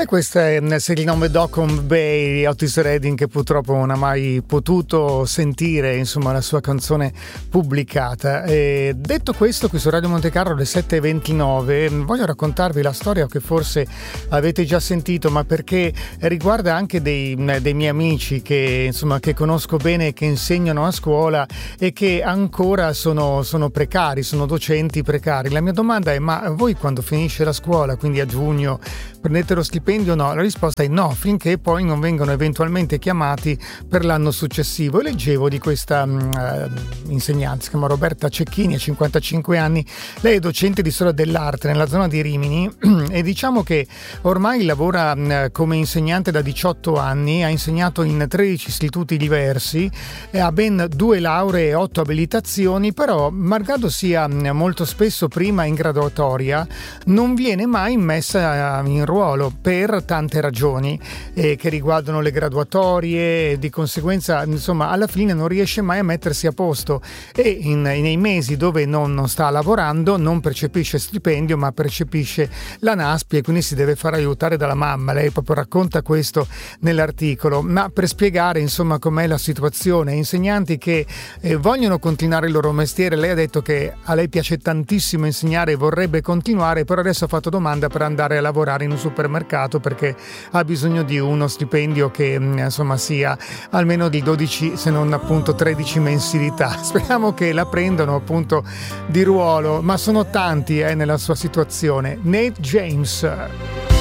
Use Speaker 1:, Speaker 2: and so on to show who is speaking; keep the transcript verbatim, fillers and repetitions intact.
Speaker 1: E questa è il nome Docon Bay di Otis Redding, che purtroppo non ha mai potuto sentire, insomma, la sua canzone pubblicata. E detto questo, qui su Radio Monte Carlo alle sette e ventinove voglio raccontarvi la storia che forse avete già sentito, ma perché riguarda anche dei, dei miei amici che, insomma, che conosco bene e che insegnano a scuola e che ancora sono, sono precari, sono docenti precari. La mia domanda è: ma voi quando finisce la scuola, quindi a giugno, prendete lo stipendio? No, la risposta è no, finché poi non vengono eventualmente chiamati per l'anno successivo. E leggevo di questa uh, insegnante, si chiama Roberta Cecchini, ha cinquantacinque anni, lei è docente di storia dell'arte nella zona di Rimini e diciamo che ormai lavora uh, come insegnante da diciotto anni, ha insegnato in tredici istituti diversi, ha ben due lauree e otto abilitazioni, però malgrado sia molto spesso prima in graduatoria non viene mai messa in ruolo per tante ragioni eh, che riguardano le graduatorie e di conseguenza, insomma, alla fine non riesce mai a mettersi a posto e in, nei mesi dove non, non sta lavorando non percepisce stipendio, ma percepisce la NASPI e quindi si deve far aiutare dalla mamma. Lei proprio racconta questo nell'articolo, ma per spiegare, insomma, com'è la situazione. Insegnanti che eh, vogliono continuare il loro mestiere. Lei ha detto che a lei piace tantissimo insegnare e vorrebbe continuare, però adesso ha fatto domanda per andare a lavorare in un supermercato perché ha bisogno di uno stipendio che, insomma, sia almeno di dodici, se non appunto tredici mensilità. Speriamo che la prendano appunto di ruolo, ma sono tanti eh, nella sua situazione. Nate James.